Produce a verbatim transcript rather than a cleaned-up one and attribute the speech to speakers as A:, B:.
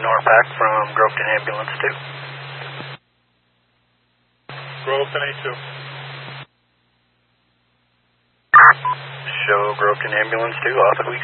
A: Norpac from Groveton Ambulance two.
B: Groveton A two.
A: Show Groveton Ambulance two, off at week